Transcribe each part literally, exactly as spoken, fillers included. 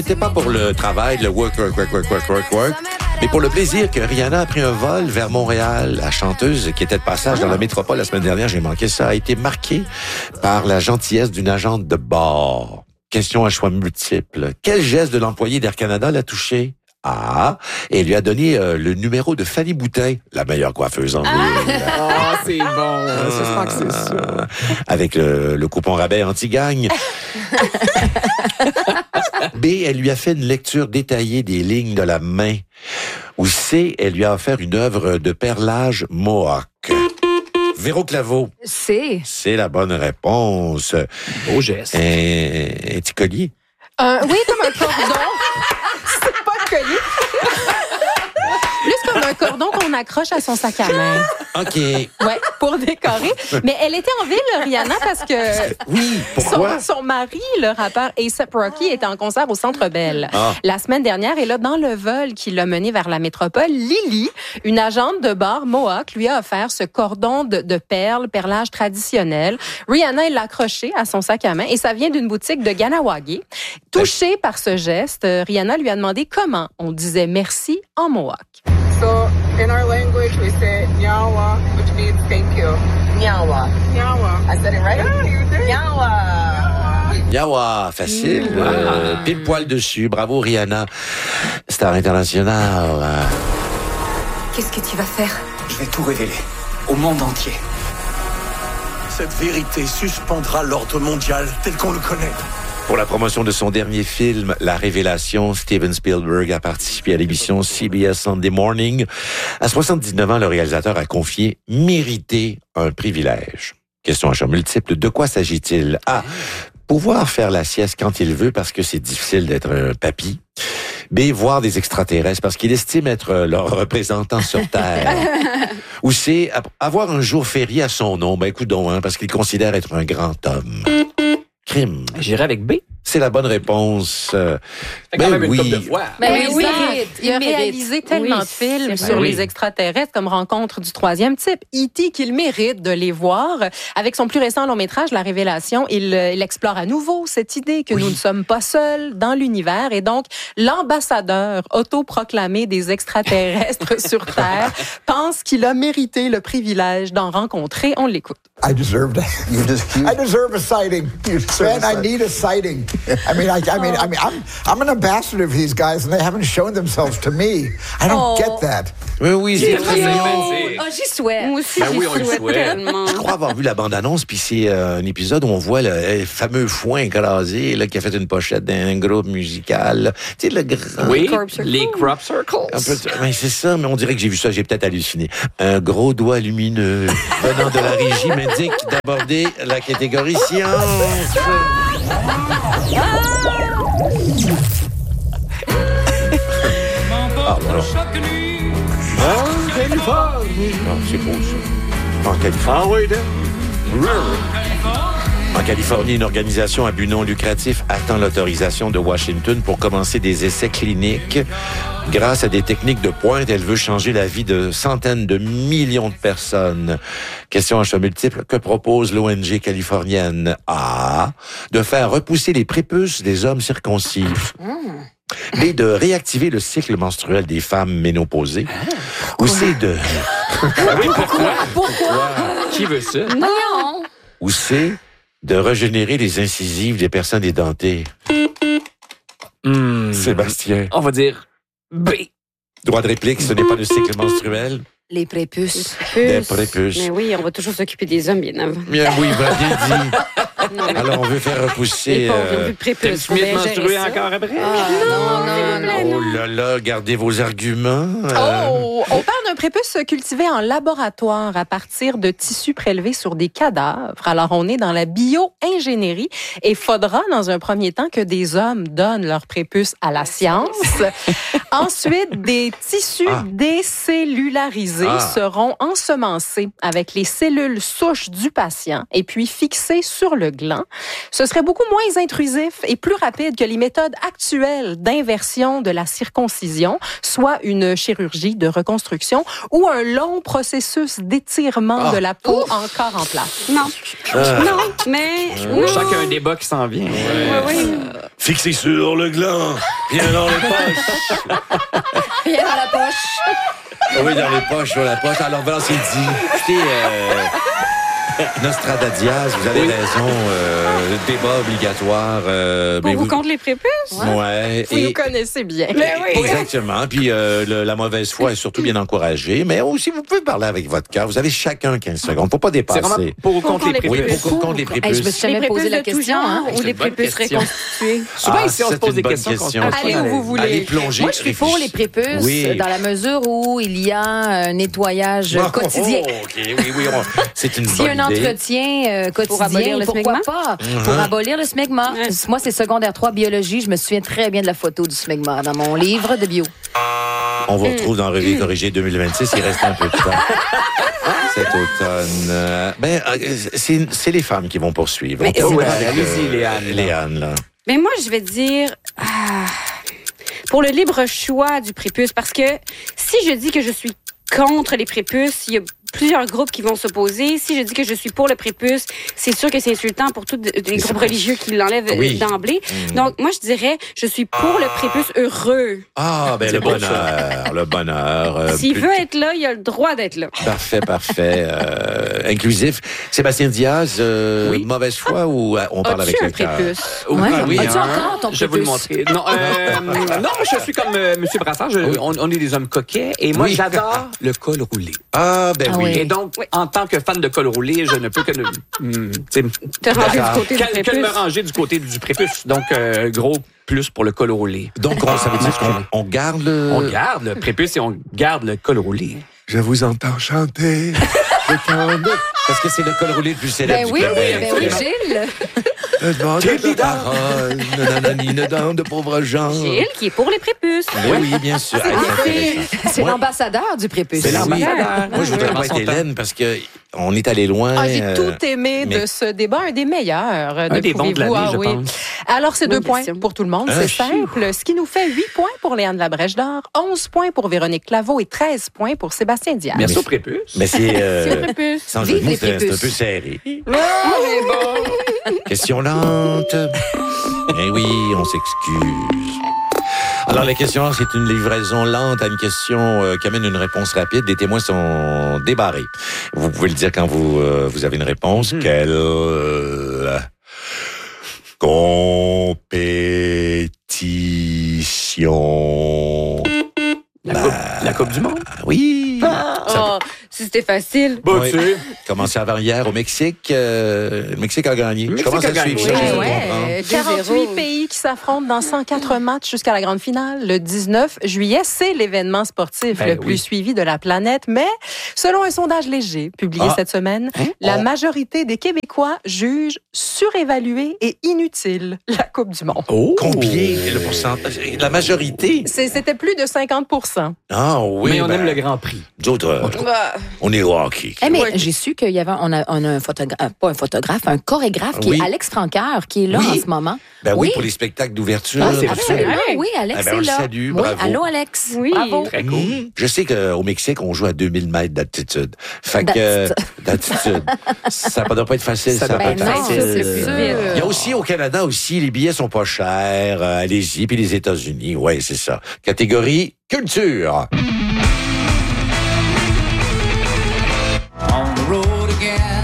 C'était pas pour le travail, le work, work, work, work, work, work, work, mais pour le plaisir que Rihanna a pris un vol vers Montréal. La chanteuse qui était de passage dans la métropole la semaine dernière, j'ai manqué ça, a été marquée par la gentillesse d'une agente de bar. Question à choix multiples. Quel geste de l'employé d'Air Canada l'a touché? Ah, et lui a donné euh, le numéro de Fanny Boutin, la meilleure coiffeuse en ville. Ah, c'est bon. Ah, j'espère que c'est ça. Avec le, le coupon rabais anti-gagne. B, elle lui a fait une lecture détaillée des lignes de la main. Ou C, elle lui a offert une œuvre de perlage mohawk. Véro Claveau. C. C'est la bonne réponse. Beau geste. Un, un petit collier. Euh, oui, comme un cordon. C'est pas un collier. Plus comme un cordon qu'on accroche à son sac à main. OK. Ouais, pour décorer. Mais elle était en ville, Rihanna, parce que Oui, pourquoi? son, son mari, le rappeur A$AP Rocky, était en concert au Centre Bell Ah. la semaine dernière. Et là, dans le vol qui l'a mené vers la métropole, Lily, une agente de bar Mohawk, lui a offert ce cordon de, de perles, perlage traditionnel. Rihanna, elle l'a accroché à son sac à main et ça vient d'une boutique de Ganawagé. Touchée par ce geste, Rihanna lui a demandé comment on disait merci en Mohawk. So, in our language, we say nyawa, which means thank you. Nyawa. Nyawa. I said it right? Yeah, you did. Nyawa. Yawa, facile. Euh, pile poil dessus. Bravo, Rihanna. Star internationale. Qu'est-ce que tu vas faire? Je vais tout révéler, au monde entier. Cette vérité suspendra l'ordre mondial tel qu'on le connaît. Pour la promotion de son dernier film, La Révélation, Steven Spielberg a participé à l'émission C B S Sunday Morning. À soixante-dix-neuf ans, le réalisateur a confié « Mériter un privilège ». Question à choix multiple, de quoi s'agit-il? A. Pouvoir faire la sieste quand il veut parce que c'est difficile d'être un papy. B. Voir des extraterrestres parce qu'il estime être leur représentant sur Terre. Ou C. Avoir un jour férié à son nom, ben écoute donc, hein, parce qu'il considère être un grand homme. Crime. J'irai avec B. C'est la bonne réponse. Euh, C'est quand ben même oui. une couple de fois. Ben Mais oui, il mérite, il a il mérite. réalisé tellement Oui, de films c'est sur vrai. les Oui. extraterrestres comme Rencontre du troisième type. E T qu'il mérite de les voir. Avec son plus récent long métrage, La Révélation, il, euh, il explore à nouveau cette idée que Oui. nous ne sommes pas seuls dans l'univers. Et donc, l'ambassadeur autoproclamé des extraterrestres sur Terre pense qu'il a mérité le privilège d'en rencontrer. On l'écoute. I deserved it. You just, you, I deserve a sighting. You deserve Man, a I sighting. need a sighting. I mean, I, I mean, I mean, I'm, I'm an ambassador of these guys, and they haven't shown themselves to me. I don't Oh. get that. Oui, oui, c'est C'est très mignon. romantique. Oh, j'y souhaite. Moi aussi, Ben j'y oui, on y souhaite souhaite. tellement. Je crois avoir vu la bande-annonce, puis c'est euh, un épisode où on voit le, le fameux foin écrasé là, qui a fait une pochette d'un groupe musical. là. Tu sais, le grand... Oui, Crop circle. les crop circles. Un peu, mais c'est ça, mais on dirait que j'ai vu ça, j'ai peut-être halluciné. Un gros doigt lumineux venant de la régie m'indique d'aborder la catégorie science. Ah, voilà. En Californie. Non, c'est beau, ça. En Californie. Ah oui, là. En Californie, une organisation à but non lucratif attend l'autorisation de Washington pour commencer des essais cliniques. Grâce à des techniques de pointe, elle veut changer la vie de centaines de millions de personnes. Question à choix multiple. Que propose l'O N G californienne? A. De faire repousser les prépuces des hommes circoncis. B. De réactiver le cycle menstruel des femmes ménopausées. Ou C. De... Oui, pourquoi? Pourquoi? Qui veut ça? Non. Ou C. De régénérer les incisives des personnes édentées. Hmm. Sébastien. On va dire B. Droit de réplique, ce n'est pas le cycle menstruel. Les prépuces. Des prépuces. Mais oui, on va toujours s'occuper des hommes, bien avant. Bien oui, ben, bien dit. Non, mais Alors, on veut faire repousser... les pauvres, ils ont euh, plus de prépuces. T'aimes-tu mieux te menstruer encore après? Ah, non, non, non. Oh là là, gardez vos arguments. euh. Oh! On parle d'un prépuce cultivé en laboratoire à partir de tissus prélevés sur des cadavres. Alors, on est dans la bio-ingénierie et il faudra, dans un premier temps, que des hommes donnent leur prépuce à la science. Ensuite, des tissus Ah. décellularisés Ah. seront ensemencés avec les cellules souches du patient et puis fixés sur le gland. Ce serait beaucoup moins intrusif et plus rapide que les méthodes actuelles d'inversion de la circoncision, soit une chirurgie de reconstruction ou un long processus d'étirement Ah. de la peau encore en place. Non. Ah. Non, mais... Je crois que chaque un débat qui s'en vient. Oui, oui. fixé sur le gland, rien dans les poches. Rien dans la poche. Oui, dans les poches, sur la poche. Alors, voilà, c'est dit. Écoutez, euh, Nostradadiaz, vous avez Oui. raison. Euh, débat obligatoire. Euh, Pour mais ou contre les prépuces? Ouais. Vous et- nous connaissez bien. Exactement. Puis euh, le- la mauvaise foi est surtout bien encouragée. Mais aussi, vous pouvez parler avec votre cœur. Vous avez chacun quinze secondes. Faut pas C'est vraiment dépasser. pour ou contre les les Oui, prépuces. pour contre les Hey, prépuces. je me suis jamais Les posé la prépuces de tout question. genre Hein? C'est Ou une les bonne prépuces question. reconstituées? Souvent, Ah, ici, on se c'est pose une des bonne questions. question. qu'on se Allez pose où dans vous la- voulez. Allez plonger. Moi, je suis pour les prépuces Oui. dans la mesure où il y a un nettoyage Oh, quotidien. oh, OK, oui, oui. on- C'est une S'il y a bonne un idée. entretien euh, quotidien, abolir le pourquoi smegma? pas? Mhm. Pour abolir le smegma. Ouais. Moi, c'est secondaire trois biologie. Je me souviens très bien de la photo du smegma dans mon livre de bio. On Mm. vous retrouve dans Revue corrigée deux mille vingt-six. Il reste un peu de temps. Cet automne. Euh, ben, euh, c'est, c'est les femmes qui vont poursuivre. Mais On termine ouais, avec, allez-y, Léane, là. Léane, là. Mais moi, je vais dire ah, pour le libre choix du prépuce, parce que si je dis que je suis contre les prépuces, il y a plusieurs groupes qui vont s'opposer. Si je dis que je suis pour le prépuce, c'est sûr que c'est insultant pour tous les groupes religieux qui l'enlèvent Oui. d'emblée. Mm. Donc, moi, je dirais, je suis pour le prépuce heureux. Ah, ben C'est le beau, bonheur, le bonheur. euh, S'il plus- veut être là, il a le droit d'être là. Parfait, parfait. euh, inclusif. Sébastien Diaz, euh, Oui. mauvaise foi ou euh, on parle As-tu avec un le cœur? prépuce? Ouais. Ah oui, As-tu hein? encore ton Je vais vous le prépuce? montrer. Non, euh, non, je suis comme euh, M. Brassard. Je- Oui. on, on est des hommes coquets. Et moi, Oui. j'adore le col roulé. Ah, ben Ah oui. oui. Et donc, en tant que fan de col roulé, je ne peux que, ne- hum, tu sais, Te ranger D'accord. du côté du que, que de prépuce. me ranger du côté du prépuce. Donc, euh, gros plus pour le col roulé. Donc, on, ça veut dire qu'on on garde le... On garde le prépuce et on garde le col roulé. Je vous entends chanter. Je chante. Parce que c'est le col roulé le plus célèbre Ben du oui, Québec. ben oui, Gilles. Je demande de parole, nanani, nanana, de pauvres gens. Gilles, qui est pour les prépuces. Ben oui, bien sûr. Ah, c'est intéressant. C'est Moi- l'ambassadeur du prépuce. C'est Ben oui. l'ambassadeur. Moi, je voudrais Dans pas être son temps. Hélène parce que on est allé loin. Ah, j'ai euh, tout aimé mais- de ce débat, un des meilleurs. Un des bons de l'année, ah, je oui. pense. Alors, c'est Bonne deux points question. pour tout le monde, Ah, c'est chiou. simple. Ce qui nous fait huit points pour Léane Labrèche d'Or, onze points pour Véronique Claveau et treize points pour Sébastien Diaz. Merci au prépuce. Mais c'est... euh, C'est le prépuce. sans jeu de Vive mots, les c'est c'est un prépuces. peu serré. Ah, Question lente. Eh oui, on s'excuse. Alors, la question, c'est une livraison lente à une question euh, qui amène une réponse rapide. Les témoins sont débarrés. Vous pouvez le dire quand vous, euh, vous avez une réponse. Quelle euh, compétition? La coupe, la coupe du monde. Ah oui. Oh, si c'était facile. Bah, Oui. tu sais. Commencé avant hier au Mexique. Euh, le Mexique a gagné. Le Je commence Mexique à a suivre gagné. ça, je Ouais, vais comprendre. ouais. deux quarante-huit zéro. pays qui s'affrontent dans cent quatre matchs jusqu'à la grande finale. Le dix-neuf juillet, c'est l'événement sportif Ben le plus oui. suivi de la planète. Mais selon un sondage léger publié Ah. cette semaine, Hein? la On- majorité des Québécois jugent surévaluée et inutile la Coupe du Monde. Oh. Combien le pourcentage? La majorité? C'est- C'était plus de cinquante pour cent. Ah oui. Mais on ben, aime le Grand Prix. Nous autres, euh, Bah, on est hockey. Eh, mais Ouais. j'ai su qu'il y avait on a, on a un photographe, pas un photographe, un chorégraphe qui Oui. est Alex Franqueur, qui est là Oui. en ce moment. Ben oui, Oui. pour les spectacles d'ouverture. Ah, c'est absolument, vrai. oui, Alex Eh ben, on est le là. salue, oui, bravo. allô Alex. Oui. Bravo. Très cool. Mmh. Je sais qu'au Mexique, on joue à deux mille mètres d'altitude. Fait que, euh, d'altitude. Ça ne doit pas être facile. Ça Ça, doit va Ben pas non, être facile. c'est le plus vite. Il y a aussi au Canada aussi, les billets sont pas chers. Euh, allez-y, puis les États-Unis, ouais, c'est ça. Catégorie culture. On the road again,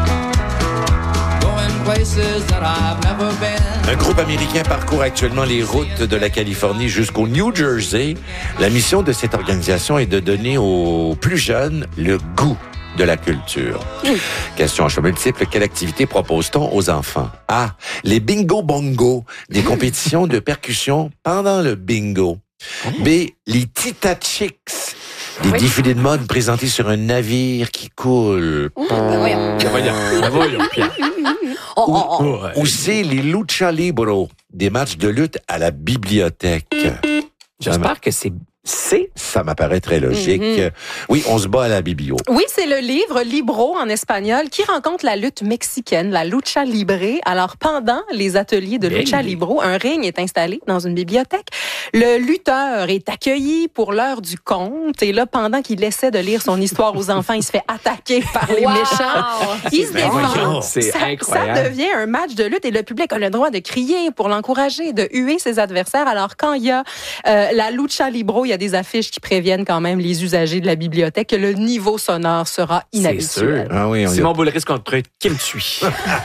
going places that I've never been. Un groupe américain parcourt actuellement les routes de la Californie jusqu'au New Jersey. La mission de cette organisation est de donner aux plus jeunes le goût de la culture. Question à choix multiple. Quelle activité propose-t-on aux enfants? A. Les bingo bongo, des compétitions de percussion pendant le bingo. B. Les Tita Chicks, des défilés de mode présentés sur un navire qui coule. Ben voyons. Ben voyons, ben voyons, Pierre. Oh, oh, oh. Ouais. Ou C. Les Lucha Libro, des matchs de lutte à la bibliothèque. J'espère que c'est C. Ça m'apparaît très logique. Mhm. Oui, on se bat à la biblio. Oui, c'est le livre Libro en espagnol qui rencontre la lutte mexicaine, la lucha libre. Alors, pendant les ateliers de Bien lucha idée. libro, un ring est installé dans une bibliothèque. Le lutteur est accueilli pour l'heure du conte. Et là, pendant qu'il essaie de lire son histoire aux enfants, il se fait attaquer par les Wow! méchants. Il se défend. C'est Ça, incroyable. ça devient un match de lutte et le public a le droit de crier pour l'encourager, de huer ses adversaires. Alors, quand il y a euh, la lucha libre, il y a des affiches qui préviennent quand même les usagers de la bibliothèque que le niveau sonore sera C'est inhabituel. sûr. Ah oui, on y Simon Boulris contre Kim Tui.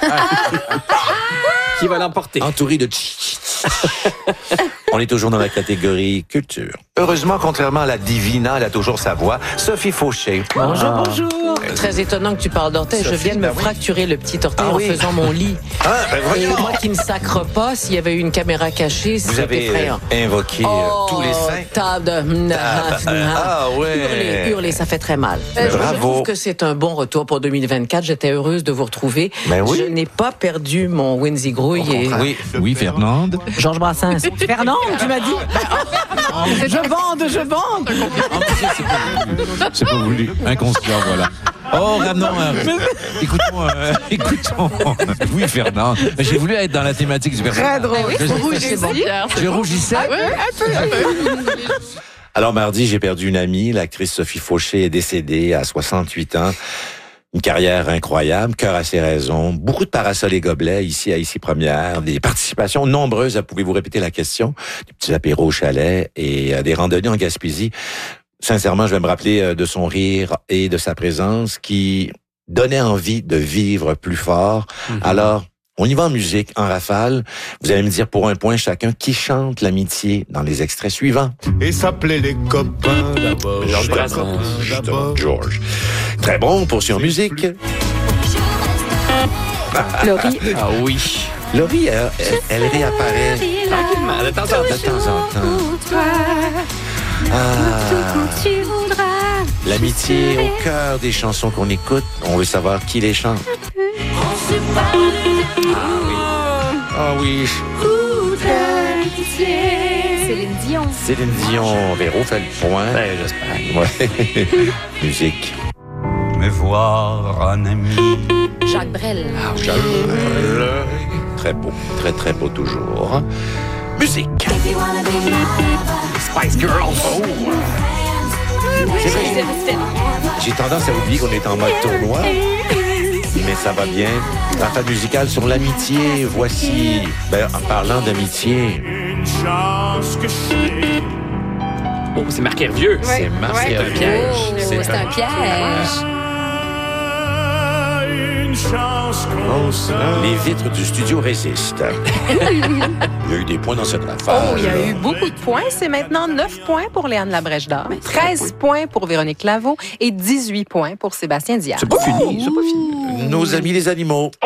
Qui va l'emporter? entouré de tch, tch, tch. On est toujours dans la catégorie culture. Heureusement, contrairement à la Divina, elle a toujours sa voix. Sophie Fauché. Bonjour, bonjour. Très étonnant que tu parles d'orteil. Je viens de me fracturer le petit orteil Ah en oui. faisant mon lit. Ah, ben Et voyons. moi qui ne sacre pas, s'il y avait eu une caméra cachée, Vous c'était avez effrayant. euh, invoqué euh, Oh, tous les saints. table de... Ah, ouais. Hurler, hurler, ça fait très mal. Euh, je- Je Bravo. trouve que c'est un bon retour pour deux mille vingt-quatre. J'étais heureuse de vous retrouver. Ben oui. Je n'ai pas perdu mon Winzy Grouille. Et... Oui. Oui, Fernande. Georges Brassens. Fernand, tu m'as dit? Je bande, je bande. C'est pas voulu. Inconscient, voilà. Oh, ramenons un... Écoute-moi, euh, écoutons. Oui, Fernand. J'ai voulu être dans la thématique du personnage. Très drôle. Je, Vous rougissez. je rougissais. Alors, mardi, j'ai perdu une amie. L'actrice Sophie Fauché est décédée à soixante-huit ans. Une carrière incroyable, cœur à ses raisons, beaucoup de parasols et gobelets ici à Ici Première, des participations nombreuses, pouvez-vous répéter la question, des petits apéros au chalet et euh, des randonnées en Gaspésie. Sincèrement, je vais me rappeler euh, de son rire et de sa présence qui donnait envie de vivre plus fort. Mm-hmm. Alors, on y va en musique, en rafale. Vous allez me dire pour un point chacun qui chante l'amitié dans les extraits suivants. Et s'appelait les copains d'abord. Georges Brassens. Justement, George. Très bon, poursuit en musique. Laurie. Ah oui. Laurie, elle, elle, elle réapparaît Tranquillement, de temps en temps. de temps en temps. Ah, l'amitié au cœur des chansons qu'on écoute. On veut savoir qui les chante. Ah oui. Céline Dion. Céline Dion, Véro fait le point. Ben, j'espère. Ouais. Musique. Mais voir un ami. Jacques Brel. Très beau, très très beau toujours. Musique. Spice Girls. Oh. C'est vrai, j'ai tendance à oublier qu'on est en mode tournoi. Mais ça va bien. Parfait musical sur l'amitié. Voici, ben, en parlant d'amitié, Oh, c'est Marc Hervieux. Ouais. c'est Marc Ouais. C'est un Hervieux. piège. Oh, c'est un piège. Les vitres du studio résistent. Il y a eu des points dans cette rafale. Oh, il y a eu beaucoup de points. C'est maintenant neuf points pour Léane Labrèche d'Or, treize points pour Véronique Laveau et dix-huit points pour Sébastien Diaz. C'est pas fini, c'est pas fini. Nos amis les animaux.